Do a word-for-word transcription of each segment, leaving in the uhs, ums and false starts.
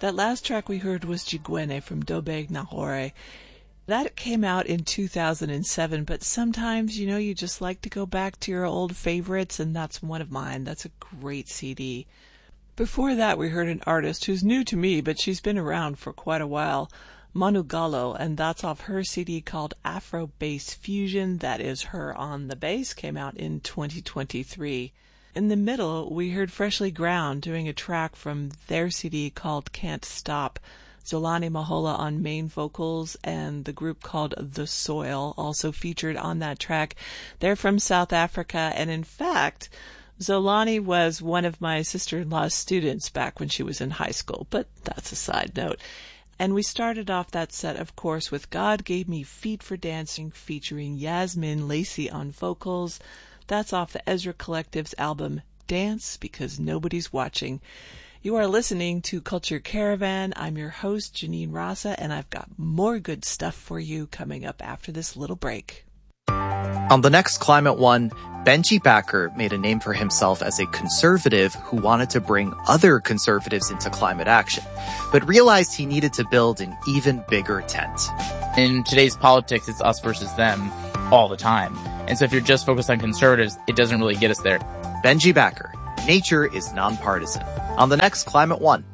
That last track we heard was Jigwene from Dobeg Nahore. That came out in two thousand seven, but sometimes, you know, you just like to go back to your old favorites, and that's one of mine. That's a great C D. Before that, we heard an artist who's new to me, but she's been around for quite a while, Manu Gallo, and that's off her C D called Afro Bass Fusion. That is her on the bass, came out in twenty twenty-three. In the middle, we heard Freshly Ground doing a track from their C D called Can't Stop. Zolani Mahola on main vocals, and the group called The Soil also featured on that track. They're from South Africa, and in fact, Zolani was one of my sister-in-law's students back when she was in high school, but that's a side note. And we started off that set, of course, with God Gave Me Feet for Dancing, featuring Yasmin Lacey on vocals. That's off the Ezra Collective's album Dance Because Nobody's Watching. You are listening to Culture Caravan. I'm your host, Janine Rasa, and I've got more good stuff for you coming up after this little break. On the next Climate One, Benji Backer made a name for himself as a conservative who wanted to bring other conservatives into climate action, but realized he needed to build an even bigger tent. In today's politics, it's us versus them all the time. And so if you're just focused on conservatives, it doesn't really get us there. Benji Backer, Nature is Nonpartisan. On the next Climate One.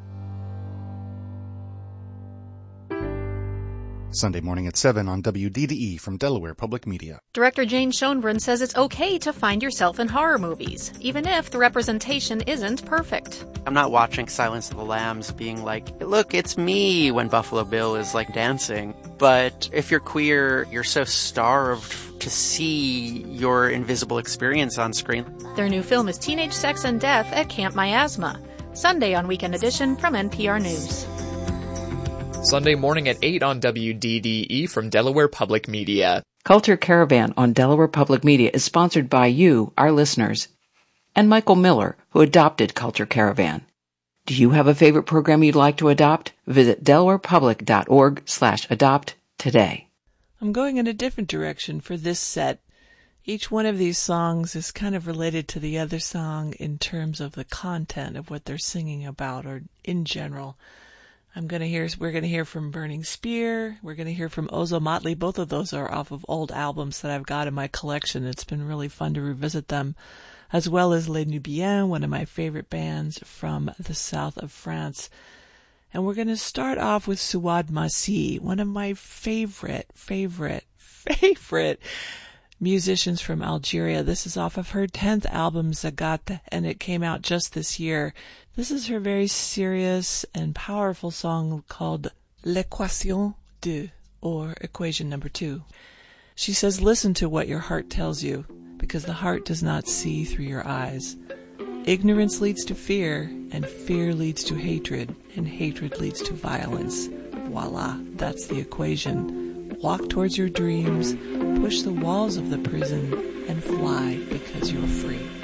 Sunday morning at seven on W D D E from Delaware Public Media. Director Jane Schoenbrunn says it's okay to find yourself in horror movies, even if the representation isn't perfect. I'm not watching Silence of the Lambs being like, look, it's me, when Buffalo Bill is like dancing. But if you're queer, you're so starved to see your invisible experience on screen. Their new film is Teenage Sex and Death at Camp Miasma. Sunday on Weekend Edition from N P R News. Sunday morning at eight on W D D E from Delaware Public Media. Culture Caravan on Delaware Public Media is sponsored by you, our listeners, and Michael Miller, who adopted Culture Caravan. Do you have a favorite program you'd like to adopt? Visit delawarepublic.org slash adopt today. I'm going in a different direction for this set. Each one of these songs is kind of related to the other song in terms of the content of what they're singing about, or in general. I'm gonna hear. We're gonna hear from Burning Spear. We're gonna hear from Ozo Motley. Both of those are off of old albums that I've got in my collection. It's been really fun to revisit them, as well as Les Nubiens, one of my favorite bands from the south of France. And we're gonna start off with Souad Massi, one of my favorite, favorite, favorite musicians from Algeria. This is off of her tenth album, Zagat, and it came out just this year. This is her very serious and powerful song called L'Equation deux, or Equation Number Two. She says, listen to what your heart tells you, because the heart does not see through your eyes. Ignorance leads to fear, and fear leads to hatred, and hatred leads to violence. Voila, that's the equation. Walk towards your dreams, push the walls of the prison, and fly because you're free.